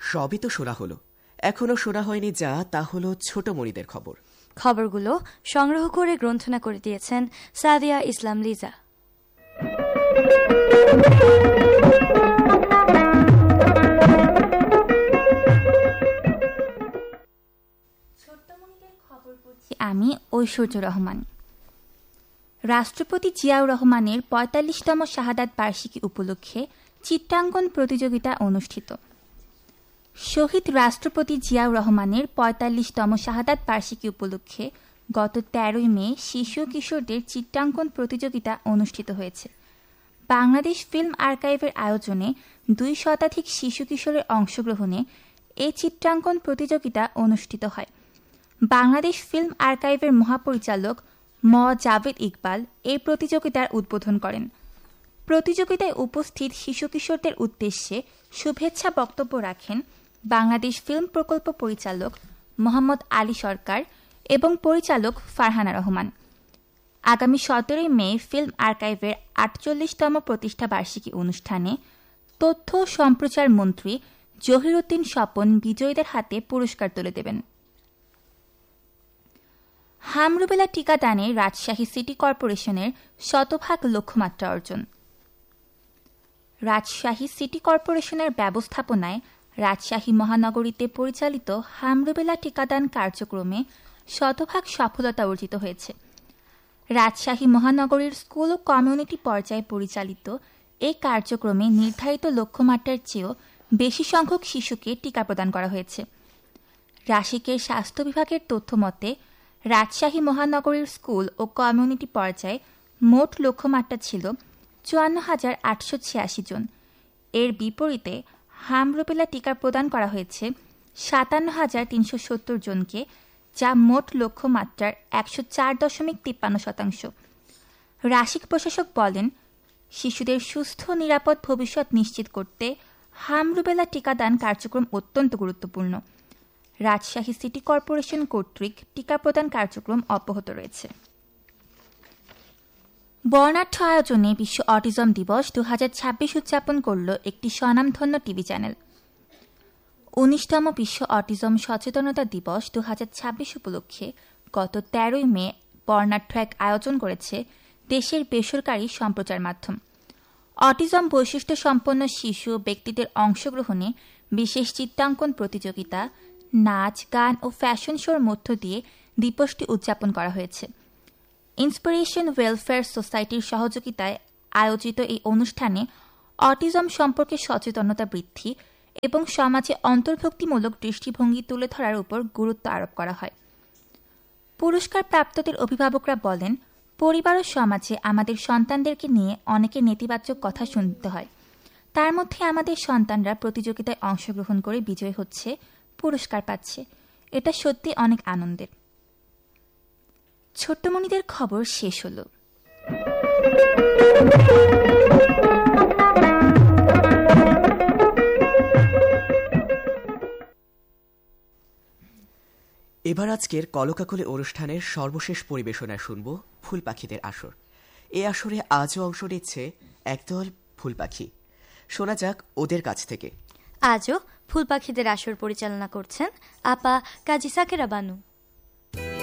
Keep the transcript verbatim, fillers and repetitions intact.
সবই তো শোনা হলো, এখনো শোনা হয়নি যা তা হলো ছোট মনিদের খবর। খবরগুলো সংগ্রহ করে গ্রন্থনা করে দিয়েছেন সাদিয়া ইসলাম লিজা। আমি ঐশ্বর্য রহমান। রাষ্ট্রপতি জিয়াউর রহমানের পঁয়তাল্লিশতম শাহাদাত বার্ষিকী উপলক্ষে চিত্রাঙ্কন প্রতিযোগিতা অনুষ্ঠিত। শহীদ রাষ্ট্রপতি জিয়াউর রহমানের পঁয়তাল্লিশতম শাহাদাত বার্ষিকী উপলক্ষে গত তেরোই মে শিশু কিশোরদের চিত্রাঙ্কন প্রতিযোগিতা অনুষ্ঠিত হয়েছে। বাংলাদেশ ফিল্ম আর্কাইভের আয়োজনে দুই শতাধিক শিশু কিশোরের অংশগ্রহণে এই চিত্রাঙ্কন প্রতিযোগিতা অনুষ্ঠিত হয়। বাংলাদেশ ফিল্ম আর্কাইভের মহাপরিচালক ম জাভেদ ইকবাল এই প্রতিযোগিতার উদ্বোধন করেন। প্রতিযোগিতায় উপস্থিত শিশু কিশোরদের উদ্দেশ্যে শুভেচ্ছা বক্তব্য রাখেন বাংলাদেশ ফিল্ম প্রকল্প পরিচালক মোহাম্মদ আলী সরকার এবং পরিচালক ফারহানা রহমান। আগামী সতেরোই মে ফিল্ম আর্কাইভের আটচল্লিশতম প্রতিষ্ঠা বার্ষিকী অনুষ্ঠানে তথ্য ও সম্প্রচার মন্ত্রী জহিরুদ্দিন স্বপন বিজয়ীদের হাতে পুরস্কার তুলে দেবেন। হামরুবেলা টিকাদানে রাজশাহী সিটি কর্পোরেশনের শতভাগ লক্ষ্যমাত্রা অর্জন। রাজশাহী সিটি কর্পোরেশনের ব্যবস্থাপনায় রাজশাহী মহানগরীতে পরিচালিত হামরুবেলা টিকাদান কার্যক্রমে শতভাগ সফলতা অর্জিত হয়েছে। রাজশাহী মহানগরীর স্কুল ও কমিউনিটি পর্যায়ে পরিচালিত এই কার্যক্রমে নির্ধারিত লক্ষ্যমাত্রার চেয়েও বেশি সংখ্যক শিশুকে টিকা প্রদান করা হয়েছে। রাশিকের স্বাস্থ্য বিভাগের তথ্য মতে রাজশাহী মহানগরীর স্কুল ও কমিউনিটি পর্যায়ে মোট লক্ষ্যমাত্রা ছিল চুয়ান্ন হাজার আটশো ছিয়াশি জন। এর বিপরীতে হামরুবেলা টিকা প্রদান করা হয়েছে সাতান্ন হাজার তিনশো সত্তর জনকে, যা মোট লক্ষ্যমাত্রার একশো চার দশমিক তিপ্পান্ন শতাংশ। রাশিক প্রশাসক বলেন, শিশুদের সুস্থ নিরাপদ ভবিষ্যৎ নিশ্চিত করতে হামরুবেলা টিকাদান কার্যক্রম অত্যন্ত গুরুত্বপূর্ণ। রাজশাহী সিটি কর্পোরেশন কর্তৃক টিকা প্রদান কার্যক্রম অব্যাহত রয়েছে। বর্ণাঢ্য আয়োজনে বিশ্ব অটিজম দিবস দু হাজার ছাব্বিশ উদযাপন করল একটি স্বনামধন্য টিভি চ্যানেল। উনিশতম বিশ্ব অটিজম সচেতনতা দিবস দু হাজার ছাব্বিশ উপলক্ষে গত তেরোই মে বর্ণাঢ্য এক আয়োজন করেছে দেশের বেসরকারি সম্প্রচার মাধ্যম। অটিজম বৈশিষ্ট্য সম্পন্ন শিশু ব্যক্তিদের অংশগ্রহণে বিশেষ চিত্রাঙ্কন প্রতিযোগিতা, নাচ, গান ও ফ্যাশন শোর মধ্য দিয়ে দিবসটি উদযাপন করা হয়েছে। ইন্সপিরেশন ওয়েলফেয়ার সোসাইটির সহযোগিতায় আয়োজিত এই অনুষ্ঠানে অটিজম সম্পর্কে সচেতনতা বৃদ্ধি এবং সমাজে অন্তর্ভুক্তিমূলক দৃষ্টিভঙ্গি তুলে ধরার উপর গুরুত্ব আরোপ করা হয়। পুরস্কার প্রাপ্তদের অভিভাবকরা বলেন, পরিবার ও সমাজে আমাদের সন্তানদেরকে নিয়ে অনেকে নেতিবাচক কথা শুনতে হয়, তার মধ্যে আমাদের সন্তানরা প্রতিযোগিতায় অংশগ্রহণ করে বিজয়ী হচ্ছে, পুরস্কার পাচ্ছে। এটা সত্যি অনেক আনন্দের। ছোট্টমণিদের খবর শেষ হলো। এবার আজকের কলকাকলি অনুষ্ঠানের সর্বশেষ পরিবেশনায় শুনব ফুল পাখিদের আসর। এই আসরে আজও অংশ নিচ্ছে একদল ফুল পাখি। শোনা যাক ওদের কাছ থেকে। আজও ফুল পাখিদের আসর পরিচালনা করছেন আপা কাজী সাকেরা বানু।